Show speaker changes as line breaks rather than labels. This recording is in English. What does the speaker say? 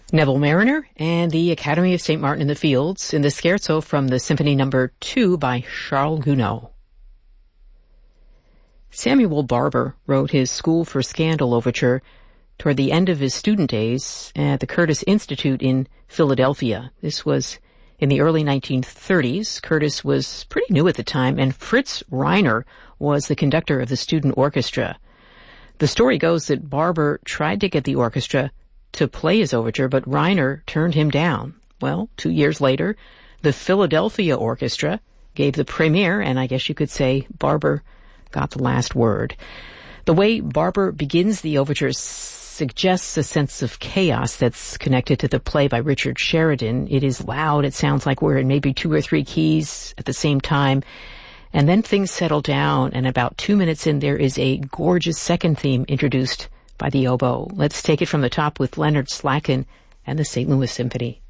Neville Mariner and the Academy of St. Martin in the Fields in the scherzo from the Symphony No. 2 by Charles Gounod. Samuel Barber wrote his School for Scandal overture toward the end of his student days at the Curtis Institute in Philadelphia. This was in the early 1930s. Curtis was pretty new at the time, and Fritz Reiner was the conductor of the student orchestra. The story goes that Barber tried to get the orchestra to play his overture, but Reiner turned him down. Well, 2 years later, the Philadelphia Orchestra gave the premiere, and I guess you could say Barber got the last word. The way Barber begins the overture suggests a sense of chaos that's connected to the play by Richard Sheridan. It is loud. It sounds like we're in maybe 2 or 3 keys at the same time. And then things settle down, and about 2 minutes in, there is a gorgeous second theme introduced by the oboe. Let's take it from the top with Leonard Slatkin and the St. Louis Symphony.